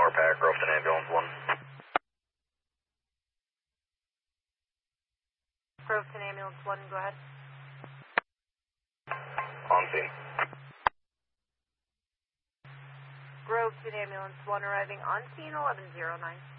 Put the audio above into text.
Power Pack, Groveton Ambulance 1. Groveton Ambulance 1, go ahead. On scene. Groveton Ambulance 1 arriving on scene, 1109.